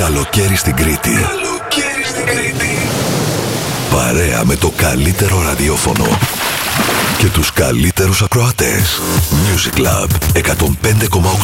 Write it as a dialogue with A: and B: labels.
A: Καλοκαίρι στην Κρήτη. Καλοκαίρι στην Κρήτη. Παρέα με το καλύτερο ραδιόφωνο και τους καλύτερους ακροατές. Music Lab 105,8.